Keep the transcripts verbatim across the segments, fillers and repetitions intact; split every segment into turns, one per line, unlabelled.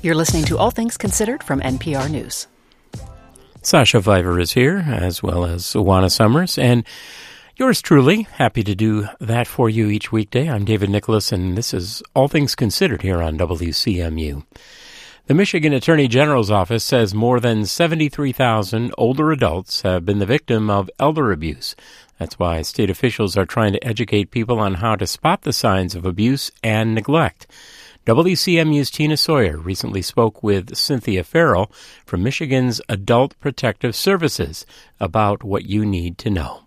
You're listening to All Things Considered from N P R News.
Sasha Viver is here, as well as Juana Summers, and yours truly, happy to do that for you each weekday. I'm David Nicholas, and this is All Things Considered here on W C M U. The Michigan Attorney General's office says more than seventy-three thousand older adults have been the victim of elder abuse. That's why state officials are trying to educate people on how to spot the signs of abuse and neglect. W C M U's Tina Sawyer recently spoke with Cynthia Farrell from Michigan's Adult Protective Services about what you need to know.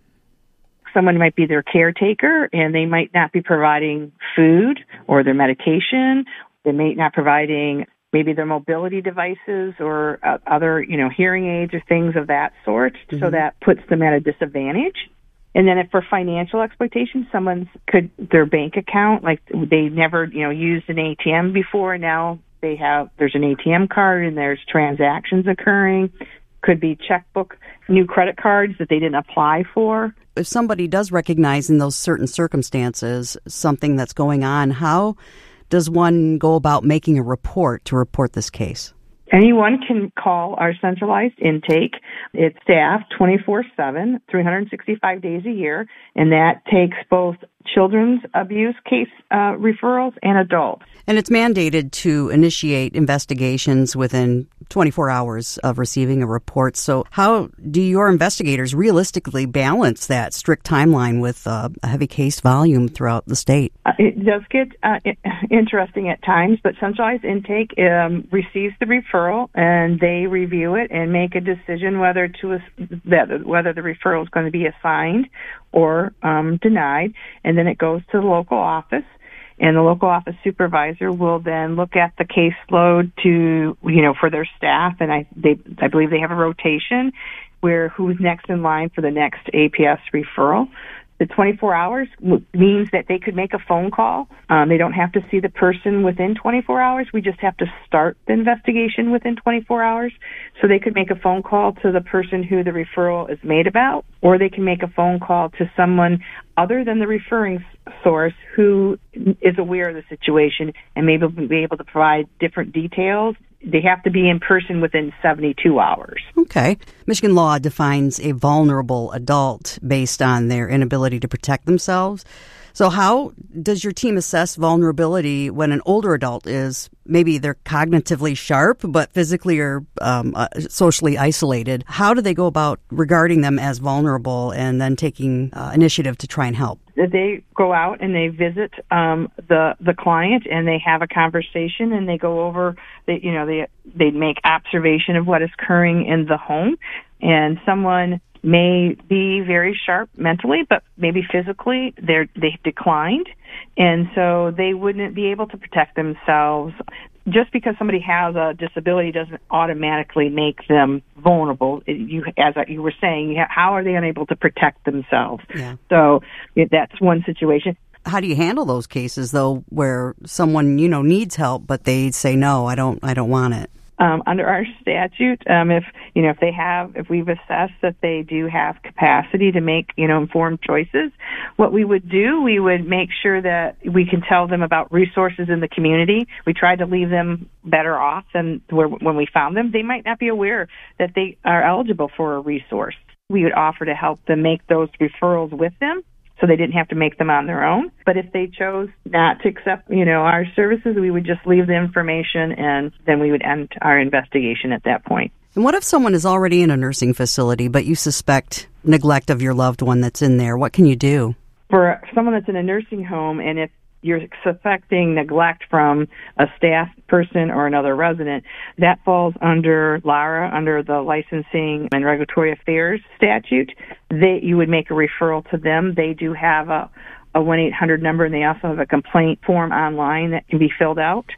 Someone might be their caretaker, and they might not be providing food or their medication. They may not be providing maybe their mobility devices or uh, other, you know, hearing aids or things of that sort. Mm-hmm. So that puts them at a disadvantage. And then if for financial exploitation, someone could, their bank account, like they never, you know, used an A T M before, and now they have, there's an A T M card and there's transactions occurring. Could be checkbook, new credit cards that they didn't apply for.
If somebody does recognize in those certain circumstances something that's going on, how does one go about making a report to report this case?
Anyone can call our centralized intake. It's staffed twenty-four seven, three hundred sixty-five days a year, and that takes both children's abuse case uh, referrals and adults.
And it's mandated to initiate investigations within twenty-four hours of receiving a report. So how do your investigators realistically balance that strict timeline with uh, a heavy case volume throughout the state?
Uh, it does get uh, interesting at times, but centralized intake um, receives the referral and they review it and make a decision whether to whether the referral is going to be assigned or um, denied, and then it goes to the local office. And the local office supervisor will then look at the caseload to, you know, for their staff, and I they I believe they have a rotation where who's next in line for the next A P S referral. The twenty-four hours means that they could make a phone call. Um, they don't have to see the person within twenty-four hours. We just have to start the investigation within twenty-four hours. So they could make a phone call to the person who the referral is made about, or they can make a phone call to someone other than the referring source who is aware of the situation and maybe be able to provide different details. They have to be in person within seventy-two hours.
Okay. Michigan law defines a vulnerable adult based on their inability to protect themselves. So how does your team assess vulnerability when an older adult is, maybe they're cognitively sharp, but physically or um, uh, socially isolated? How do they go about regarding them as vulnerable and then taking uh, initiative to try and help?
They go out and they visit um, the the client and they have a conversation and they go over, they, you know, they they make observation of what is occurring in the home, and someone may be very sharp mentally, but maybe physically they're they've declined, and so they wouldn't be able to protect themselves. Just because somebody has a disability doesn't automatically make them vulnerable. You, as you were saying, how are they unable to protect themselves? Yeah. So that's one situation.
How do you handle those cases, though, where someone, you know, needs help, but they say, no, I don't, I don't want it?
Um, under our statute, um, if you know if they have, if we've assessed that they do have capacity to make you know informed choices, what we would do, we would make sure that we can tell them about resources in the community. We try to leave them better off than where, when we found them. They might not be aware that they are eligible for a resource. We would offer to help them make those referrals with them, so they didn't have to make them on their own. But if they chose not to accept, you know, our services, we would just leave the information and then we would end our investigation at that point.
And what if someone is already in a nursing facility, but you suspect neglect of your loved one that's in there? What can you do?
For someone that's in a nursing home, and if you're suspecting neglect from a staff person or another resident, that falls under LARA, under the Licensing and Regulatory Affairs statute. They, you would make a referral to them. They do have a, a one eight hundred number, and they also have a complaint form online that can be filled out.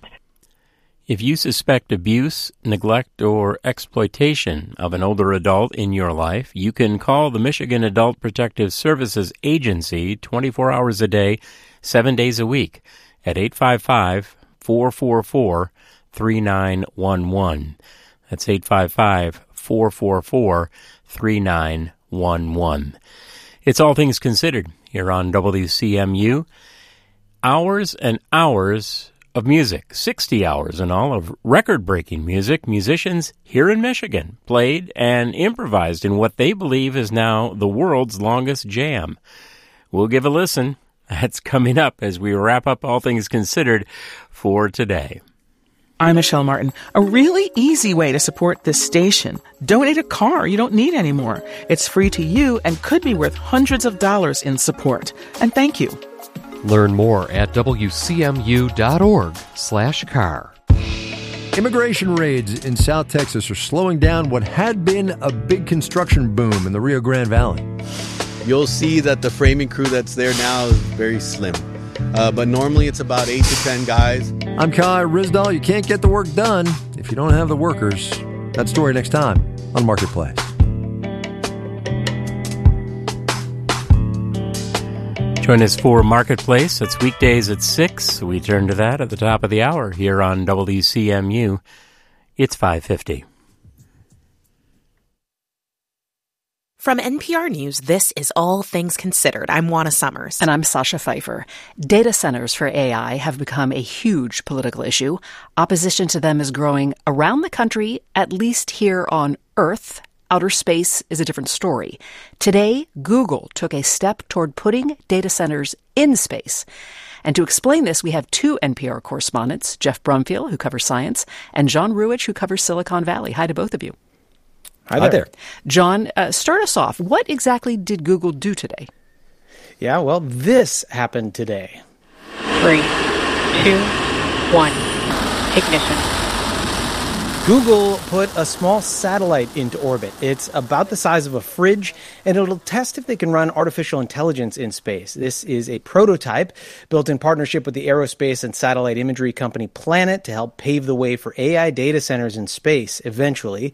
If you suspect abuse, neglect, or exploitation of an older adult in your life, you can call the Michigan Adult Protective Services Agency twenty-four hours a day, seven days a week at eight five five, four four four, three nine one one. That's eight five five, four four four, three nine one one. It's All Things Considered here on W C M U. Hours and hours of music, sixty hours in all of record-breaking music. Musicians here in Michigan played and improvised in what they believe is now the world's longest jam. We'll give a listen. That's coming up as we wrap up All Things Considered for today.
I'm Michelle Martin. A really easy way to support this station. Donate a car you don't need anymore. It's free to you and could be worth hundreds of dollars in support. And thank you.
Learn more at W C M U dot org slash car.
Immigration raids in South Texas are slowing down what had been a big construction boom in the Rio Grande Valley.
You'll see that the framing crew that's there now is very slim. Uh, but normally it's about eight to ten guys.
I'm Kai Rizdal. You can't get the work done if you don't have the workers. That story next time on Marketplace.
Join us for Marketplace. It's weekdays at six. We turn to that at the top of the hour here on W C M U. It's five fifty.
From N P R News, this is All Things Considered. I'm Juana Summers.
And I'm Sasha Pfeiffer. Data centers for A I have become a huge political issue. Opposition to them is growing around the country, at least here on Earth. Outer space is a different story. Today, Google took a step toward putting data centers in space. And to explain this, we have two N P R correspondents, Jeff Brumfield, who covers science, and John Ruwitch, who covers Silicon Valley. Hi to both of you.
Hi there.
John, uh, start us off. What exactly did Google do today?
Yeah, well, this happened today.
Three, two, one, ignition.
Google put a small satellite into orbit. It's about the size of a fridge, and it'll test if they can run artificial intelligence in space. This is a prototype built in partnership with the aerospace and satellite imagery company Planet to help pave the way for A I data centers in space eventually.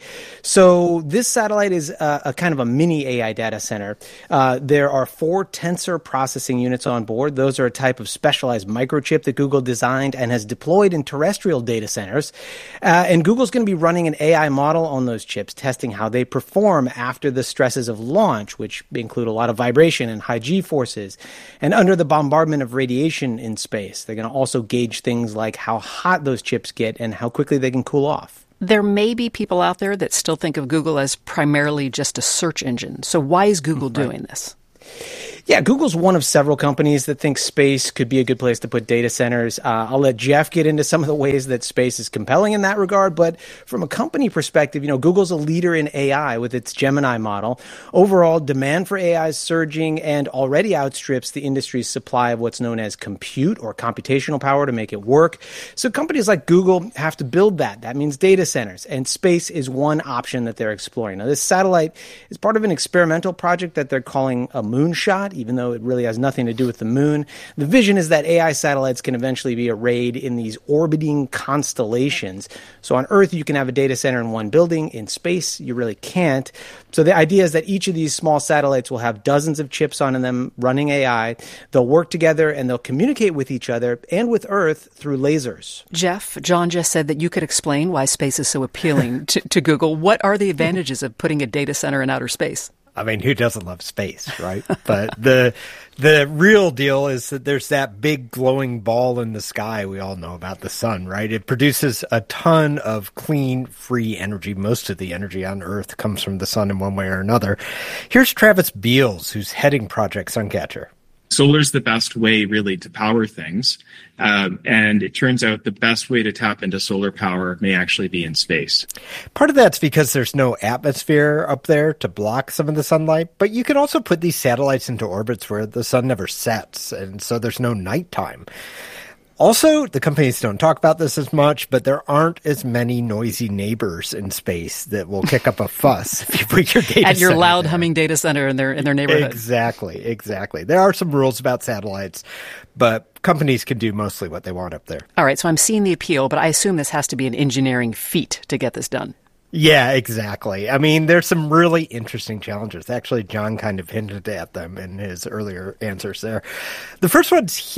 So this satellite is a, a kind of a mini A I data center. Uh, there are four tensor processing units on board. Those are a type of specialized microchip that Google designed and has deployed in terrestrial data centers. Uh, and Google's going to be running an A I model on those chips, testing how they perform after the stresses of launch, which include a lot of vibration and high G-forces, and under the bombardment of radiation in space. They're going to also gauge things like how hot those chips get and how quickly they can cool off.
There may be people out there that still think of Google as primarily just a search engine. So why is Google right. doing this?
Yeah, Google's one of several companies that think space could be a good place to put data centers. Uh, I'll let Jeff get into some of the ways that space is compelling in that regard. But from a company perspective, you know, Google's a leader in A I with its Gemini model. Overall, demand for A I is surging and already outstrips the industry's supply of what's known as compute or computational power to make it work. So companies like Google have to build that. That means data centers. And space is one option that they're exploring. Now, this satellite is part of an experimental project that they're calling a moonshot, even though it really has nothing to do with the moon. The vision is that A I satellites can eventually be arrayed in these orbiting constellations. So on Earth, you can have a data center in one building. In space, you really can't. So the idea is that each of these small satellites will have dozens of chips on them running A I. They'll work together and they'll communicate with each other and with Earth through lasers.
Jeff, John just said that you could explain why space is so appealing to, to Google. What are the advantages of putting a data center in outer space?
I mean, who doesn't love space, right? But the the real deal is that there's that big glowing ball in the sky we all know about, the sun, right? It produces a ton of clean, free energy. Most of the energy on Earth comes from the sun in one way or another. Here's Travis Beals, who's heading Project Suncatcher.
Solar's the best way, really, to power things. Um, and it turns out the best way to tap into solar power may actually be in space.
Part of that's because there's no atmosphere up there to block some of the sunlight, but you can also put these satellites into orbits where the sun never sets, and so there's no nighttime. Also, the companies don't talk about this as much, but there aren't as many noisy neighbors in space that will kick up a fuss if you put your data
at your
center
loud
there.
humming data center in their in their neighborhood.
Exactly, exactly. There are some rules about satellites, but companies can do mostly what they want up there.
All right, so I'm seeing the appeal, but I assume this has to be an engineering feat to get this done.
Yeah, exactly. I mean, there's some really interesting challenges. Actually, John kind of hinted at them in his earlier answers there. The first one's heat.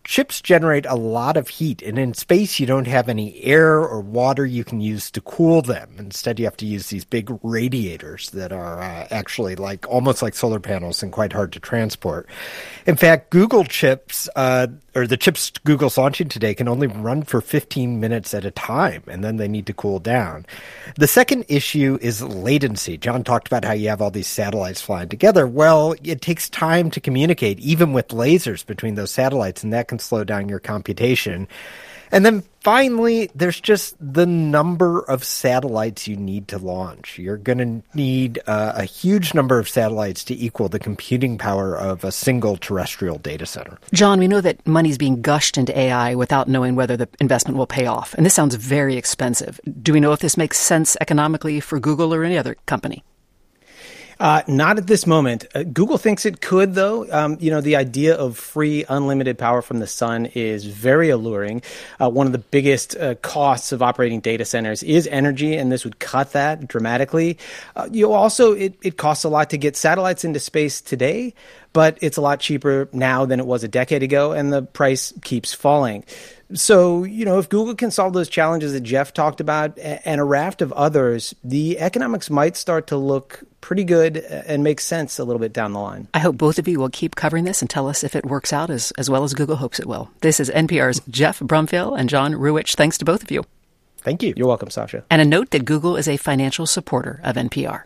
chips generate a lot of heat, and in space you don't have any air or water you can use to cool them. Instead, you have to use these big radiators that are uh, actually like almost like solar panels and quite hard to transport. In fact, Google chips, uh, or the chips Google's launching today, can only run for fifteen minutes at a time, and then they need to cool down. The second issue is latency. John talked about how you have all these satellites flying together. Well, it takes time to communicate, even with lasers between those satellites, and that can slow down your computation. And then finally, there's just the number of satellites you need to launch. You're going to need uh, a huge number of satellites to equal the computing power of a single terrestrial data center.
John, we know that money's being gushed into A I without knowing whether the investment will pay off. And this sounds very expensive. Do we know if this makes sense economically for Google or any other company?
Uh, not at this moment. Uh, Google thinks it could, though. Um, you know, the idea of free, unlimited power from the sun is very alluring. Uh, one of the biggest uh, costs of operating data centers is energy, and this would cut that dramatically. Uh, you know, also, it, it costs a lot to get satellites into space today, but it's a lot cheaper now than it was a decade ago, and the price keeps falling. So, you know, if Google can solve those challenges that Jeff talked about and a raft of others, the economics might start to look pretty good and make sense a little bit down the line.
I hope both of you will keep covering this and tell us if it works out as, as well as Google hopes it will. This is N P R's Jeff Brumfiel and John Ruwitch. Thanks to both of you.
Thank you.
You're welcome, Sasha.
And a note that Google is a financial supporter of N P R.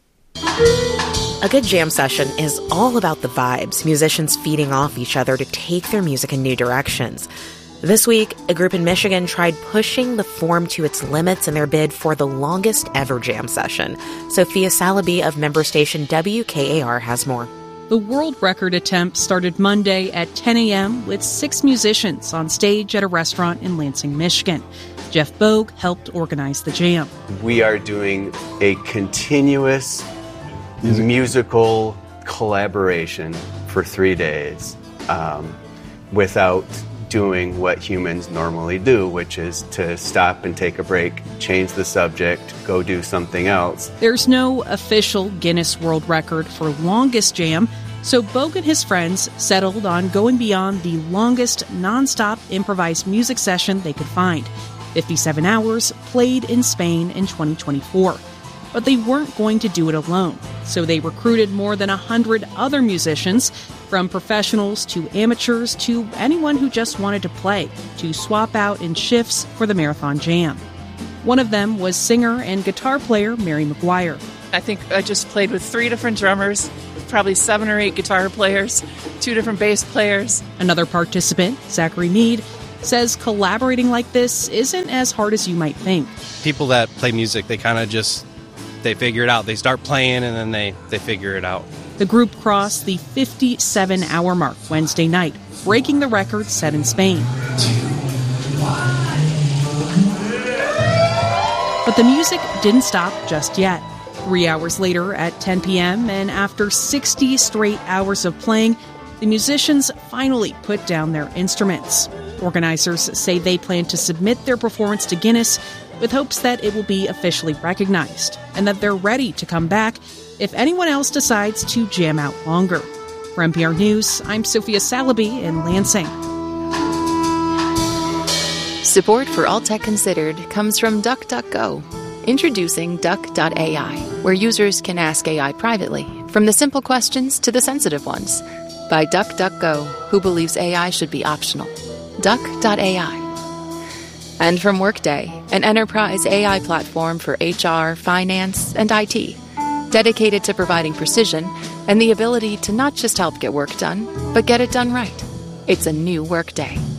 A good jam session is all about the vibes, musicians feeding off each other to take their music in new directions. This week, a group in Michigan tried pushing the form to its limits in their bid for the longest ever jam session. Sophia Salaby of member station W K A R has more.
The world record attempt started Monday at ten a.m. with six musicians on stage at a restaurant in Lansing, Michigan. Jeff Bogue helped organize the jam.
We are doing a continuous Music. musical collaboration for three days um, without doing what humans normally do, which is to stop and take a break, change the subject, go do something else.
There's no official Guinness World Record for longest jam, so Bogue and his friends settled on going beyond the longest nonstop improvised music session they could find. fifty-seven hours played in Spain in twenty twenty-four. But they weren't going to do it alone, so they recruited more than one hundred other musicians, from professionals to amateurs to anyone who just wanted to play, to swap out in shifts for the Marathon Jam. One of them was singer and guitar player Mary McGuire.
I think I just played with three different drummers, probably seven or eight guitar players, two different bass players.
Another participant, Zachary Mead, says collaborating like this isn't as hard as you might think.
People that play music, they kind of just, they figure it out. They start playing and then they, they figure it out.
The group crossed the fifty-seven hour mark Wednesday night, breaking the record set in Spain. But the music didn't stop just yet. Three hours later at ten p.m., and after sixty straight hours of playing, the musicians finally put down their instruments. Organizers say they plan to submit their performance to Guinness with hopes that it will be officially recognized and that they're ready to come back if anyone else decides to jam out longer. For N P R News, I'm Sophia Salaby in Lansing.
Support for All Tech Considered comes from DuckDuckGo. Introducing Duck dot A I, where users can ask A I privately, from the simple questions to the sensitive ones. By DuckDuckGo, who believes A I should be optional. Duck dot A I. And from Workday, an enterprise A I platform for H R, finance, and I T, dedicated to providing precision and the ability to not just help get work done, but get it done right. It's a new Workday.